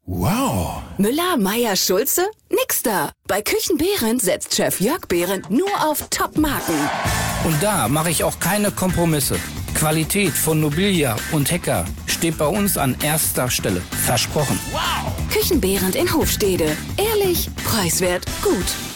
Wow. Müller, Meier, Schulze? Nix da. Bei Küchen Behrendt setzt Chef Jörg Behrendt nur auf Top-Marken. Und da mache ich auch keine Kompromisse. Qualität von Nobilia und Hecker steht bei uns an erster Stelle. Versprochen. Küchen Behrendt in Hofstede. Ehrlich, preiswert, gut.